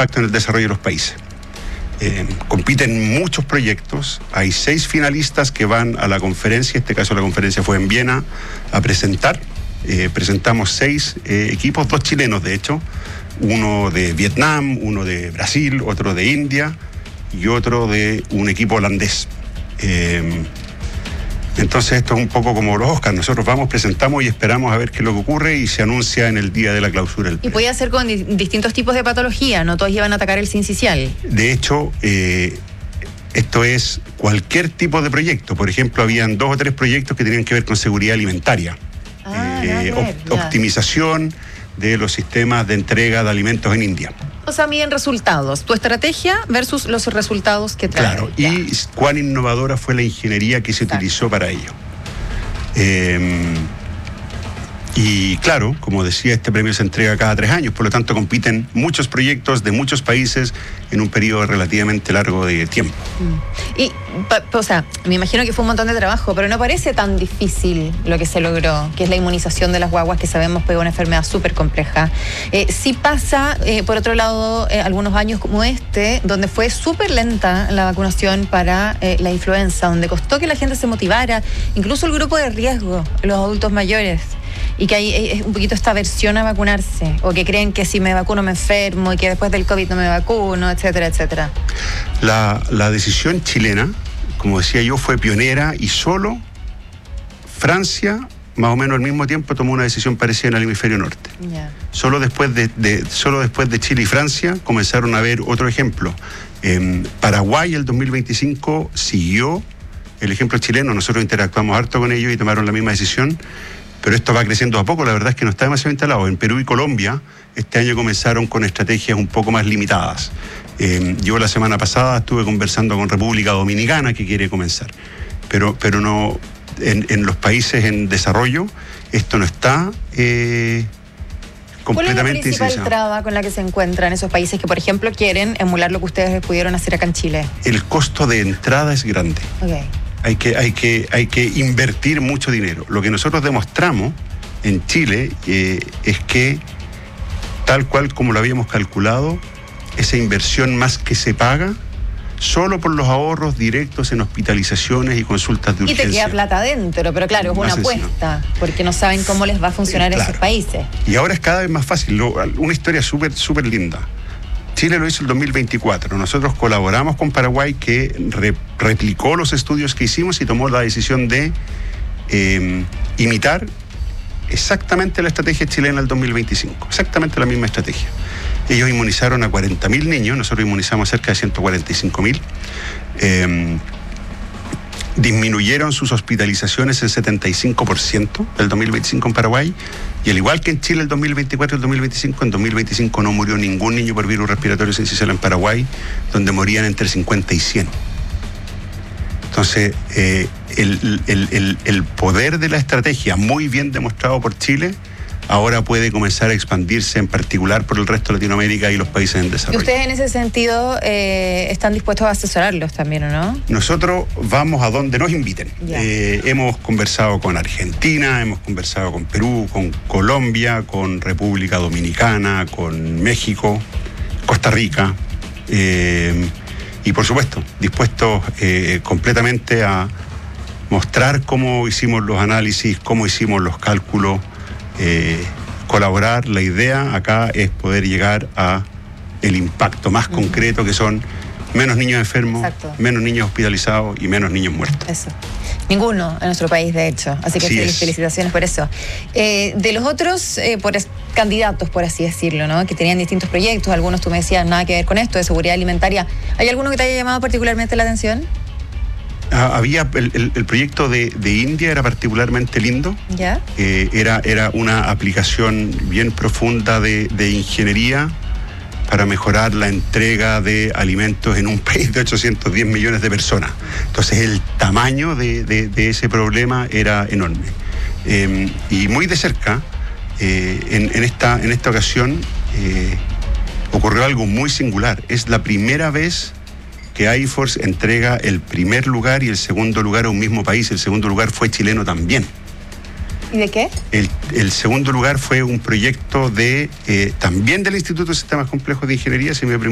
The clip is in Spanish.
impacto en el desarrollo de los países. Compiten muchos proyectos, hay 6 finalistas que van a la conferencia, en este caso la conferencia fue en Viena, a presentar. Presentamos 6 equipos, 2 chilenos de hecho, uno de Vietnam, uno de Brasil, otro de India y otro de un equipo holandés. Entonces esto es un poco como los Oscars, nosotros vamos, presentamos y esperamos a ver qué es lo que ocurre y se anuncia en el día de la clausura del premio. Y puede ser con distintos tipos de patología, no todos llevan a atacar el sincicial. De hecho, esto es cualquier tipo de proyecto. Por ejemplo, habían 2 o 3 proyectos que tenían que ver con seguridad alimentaria, optimización de los sistemas de entrega de alimentos en India. O sea, miden resultados, tu estrategia versus los resultados que trae. Claro, y cuán innovadora fue la ingeniería que se utilizó para ello. Y claro, como decía, este premio se entrega cada 3 años, por lo tanto compiten muchos proyectos de muchos países en un periodo relativamente largo de tiempo. Y, o sea, me imagino que fue un montón de trabajo, pero no parece tan difícil lo que se logró, que es la inmunización de las guaguas, que sabemos que es una enfermedad súper compleja. Sí pasa, por otro lado, algunos años como este, donde fue súper lenta la vacunación para la influenza, donde costó que la gente se motivara, incluso el grupo de riesgo, los adultos mayores. Y que hay es un poquito esta aversión a vacunarse, o que creen que si me vacuno me enfermo y que después del COVID no me vacuno, etcétera, etcétera. La decisión chilena, como decía yo, fue pionera y solo Francia, más o menos al mismo tiempo, tomó una decisión parecida en el hemisferio norte. Yeah. Solo después de Chile y Francia comenzaron a ver otro ejemplo. Paraguay, el 2025, siguió el ejemplo chileno. Nosotros interactuamos harto con ellos y tomaron la misma decisión. Pero esto va creciendo a poco, la verdad es que no está demasiado instalado. En Perú y Colombia, este año comenzaron con estrategias un poco más limitadas. Yo la semana pasada estuve conversando con República Dominicana, que quiere comenzar. Pero no, en los países en desarrollo, esto no está completamente ¿Cuál es la principal iniciado. traba con la que se encuentran esos países que, por ejemplo, quieren emular lo que ustedes pudieron hacer acá en Chile? El costo de entrada es grande. Okay. Hay que invertir mucho dinero. Lo que nosotros demostramos en Chile es que, tal cual como lo habíamos calculado, esa inversión más que se paga solo por los ahorros directos en hospitalizaciones y consultas de urgencia. Y te queda plata adentro, pero claro, es una apuesta, porque no saben cómo les va a funcionar en sus países. Y ahora es cada vez más fácil. Una historia súper linda. Chile lo hizo el 2024. Nosotros colaboramos con Paraguay, que replicó los estudios que hicimos y tomó la decisión de imitar exactamente la estrategia chilena del 2025. Exactamente la misma estrategia. Ellos inmunizaron a 40.000 niños, nosotros inmunizamos cerca de 145.000. Disminuyeron sus hospitalizaciones en 75% del 2025 en Paraguay, y al igual que en Chile el 2024 y el 2025, en 2025 no murió ningún niño por virus respiratorio sincicial en Paraguay, donde morían entre 50 y 100. Entonces, el poder de la estrategia, muy bien demostrado por Chile, ahora puede comenzar a expandirse, en particular por el resto de Latinoamérica y los países en desarrollo. ¿Y ustedes en ese sentido están dispuestos a asesorarlos también, o no? Nosotros vamos a donde nos inviten. Hemos conversado con Argentina, hemos conversado con Perú, con Colombia, con República Dominicana, con México, Costa Rica, y por supuesto, dispuestos completamente a mostrar cómo hicimos los análisis, cómo hicimos los cálculos, colaborar. La idea acá es poder llegar a el impacto más concreto, que son menos niños enfermos, exacto, menos niños hospitalizados y menos niños muertos. Eso. Ninguno en nuestro país, de hecho. Así que felicitaciones por eso. De los otros candidatos, por así decirlo, ¿no?, que tenían distintos proyectos, algunos tú me decías nada que ver con esto, de seguridad alimentaria, ¿hay alguno que te haya llamado particularmente la atención? Había el proyecto de India, era particularmente lindo. ¿Ya? Era una aplicación bien profunda de ingeniería para mejorar la entrega de alimentos en un país de 810 millones de personas. Entonces el tamaño de ese problema era enorme. Y muy de cerca, en esta ocasión, ocurrió algo muy singular. Es la primera vez que IFORCE entrega el primer lugar y el segundo lugar a un mismo país. El segundo lugar fue chileno también. ¿Y de qué? El segundo lugar fue un proyecto también del Instituto de Sistemas Complejos de Ingeniería, si me